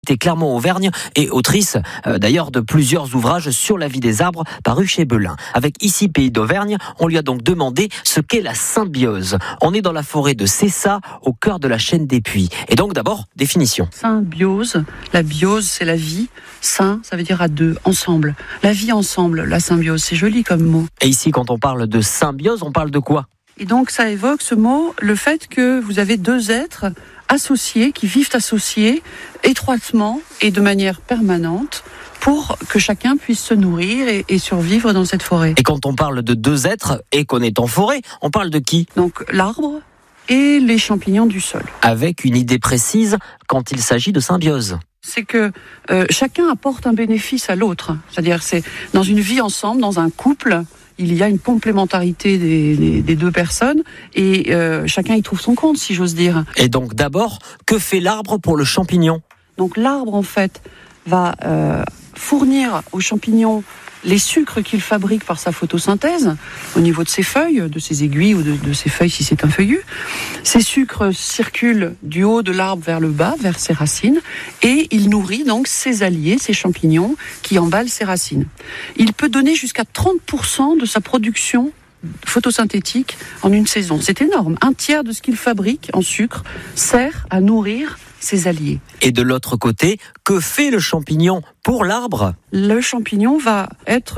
Clermont-Auvergne et autrice d'ailleurs de plusieurs ouvrages sur la vie des arbres parus chez Belin. Avec Ici Pays d'Auvergne, on lui a donc demandé ce qu'est la symbiose. On est dans la forêt de Cessa, au cœur de la chaîne des puits. Et donc d'abord, définition. Symbiose, la biose c'est la vie, syn ça veut dire à deux, ensemble. La vie ensemble, la symbiose, c'est joli comme mot. Et ici quand on parle de symbiose, on parle de quoi ? Et donc ça évoque ce mot, le fait que vous avez deux êtres associés, qui vivent associés étroitement et de manière permanente pour que chacun puisse se nourrir et survivre dans cette forêt. Et quand on parle de deux êtres et qu'on est en forêt, on parle de qui ? Donc l'arbre et les champignons du sol. Avec une idée précise quand il s'agit de symbiose. C'est que chacun apporte un bénéfice à l'autre. C'est-à-dire c'est dans une vie ensemble, dans un couple, il y a une complémentarité des deux personnes et chacun y trouve son compte, si j'ose dire. Et donc d'abord, que fait l'arbre pour le champignon ? Donc l'arbre en fait va fournir aux champignons les sucres qu'il fabrique par sa photosynthèse au niveau de ses feuilles, de ses aiguilles ou de ses feuilles si c'est un feuillu. Ces sucres circulent du haut de l'arbre vers le bas, vers ses racines, et il nourrit donc ses alliés, ses champignons, qui emballent ses racines. Il peut donner jusqu'à 30% de sa production photosynthétique en une saison. C'est énorme. 1/3 de ce qu'il fabrique en sucre sert à nourrir ses alliés. Et de l'autre côté, que fait le champignon pour l'arbre ? Le champignon va être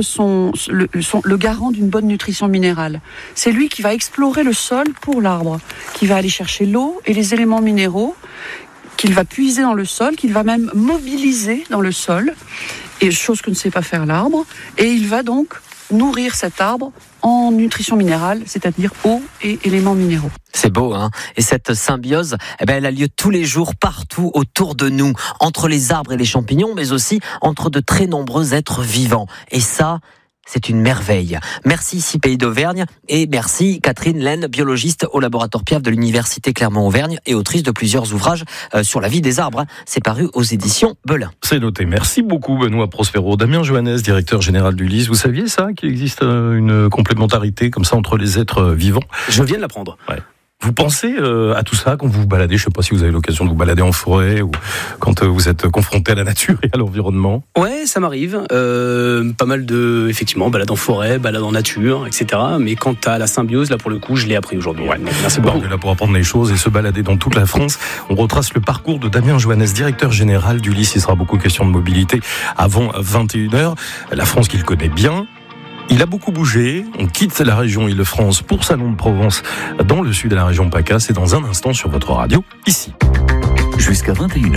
le garant d'une bonne nutrition minérale. C'est lui qui va explorer le sol pour l'arbre, qui va aller chercher l'eau et les éléments minéraux, qu'il va puiser dans le sol, qu'il va même mobiliser dans le sol, et chose que ne sait pas faire l'arbre, et il va donc nourrir cet arbre en nutrition minérale, c'est-à-dire eau et éléments minéraux. C'est beau, hein ? Et cette symbiose, elle a lieu tous les jours, partout autour de nous, entre les arbres et les champignons, mais aussi entre de très nombreux êtres vivants. Et ça, c'est une merveille. Merci Ici Pays d'Auvergne et merci Catherine Laine, biologiste au laboratoire Piaf de l'Université Clermont-Auvergne et autrice de plusieurs ouvrages sur la vie des arbres. C'est paru aux éditions Belin. C'est noté. Merci beaucoup Benoît Prospero. Damien Johannes, directeur général du LIS. Vous saviez ça, qu'il existe une complémentarité comme ça entre les êtres vivants ? Je viens de l'apprendre. Ouais. Vous pensez à tout ça quand vous vous baladez ? Je ne sais pas si vous avez l'occasion de vous balader en forêt ou quand vous êtes confronté à la nature et à l'environnement. Ouais, ça m'arrive. Pas mal de, effectivement, balade en forêt, balade en nature, etc. Mais quant à la symbiose, là pour le coup, je l'ai appris aujourd'hui. Ouais. Merci beaucoup. On est là pour apprendre les choses et se balader dans toute la France. On retrace le parcours de Damien Johannes, directeur général du LIS. Il sera beaucoup question de mobilité avant 21h. La France qu'il connaît bien. Il a beaucoup bougé, on quitte la région Île-de-France pour Salon de Provence dans le sud de la région PACA. C'est dans un instant sur votre radio, ici. Jusqu'à 21h.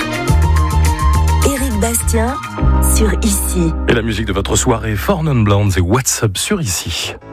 Éric Bastien sur Ici. Et la musique de votre soirée, Four Non Blondes et What's Up sur Ici.